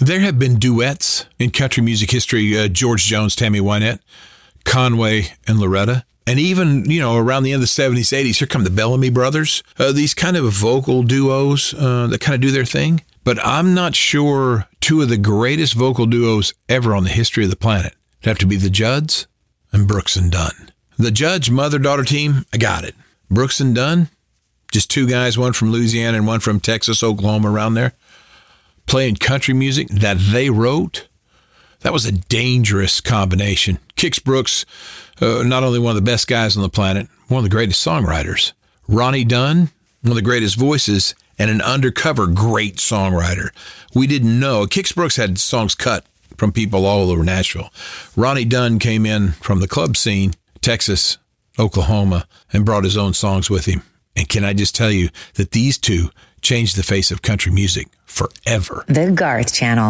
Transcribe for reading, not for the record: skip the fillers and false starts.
There have been duets in country music history, George Jones, Tammy Wynette, Conway, and Loretta. And even, around the end of the 70s, 80s, here come the Bellamy Brothers. These kind of vocal duos that kind of do their thing. But I'm not sure two of the greatest vocal duos ever on the history of the planet would have to be the Judds and Brooks and Dunn. The Judds mother-daughter team, I got it. Brooks and Dunn, just two guys, one from Louisiana and one from Texas, Oklahoma, around there, playing country music that they wrote. That was a dangerous combination. Kix Brooks, not only one of the best guys on the planet, one of the greatest songwriters. Ronnie Dunn, one of the greatest voices, and an undercover great songwriter. We didn't know. Kix Brooks had songs cut from people all over Nashville. Ronnie Dunn came in from the club scene, Texas, Oklahoma, and brought his own songs with him. And can I just tell you that these two changed the face of country music forever. The Garth Channel.